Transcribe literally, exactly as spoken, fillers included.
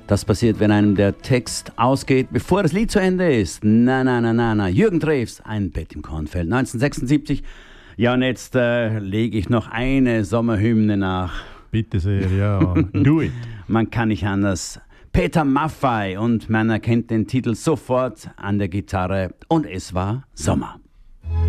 Das passiert, wenn einem der Text ausgeht, bevor das Lied zu Ende ist. Na, na, na, na, na. Jürgen Drews, Ein Bett im Kornfeld, neunzehnhundertsechsundsiebzig. Ja, und jetzt äh, lege ich noch eine Sommerhymne nach. Bitte sehr, ja. Do it. Man kann nicht anders. Peter Maffay, und man erkennt den Titel sofort an der Gitarre. Und es war Sommer.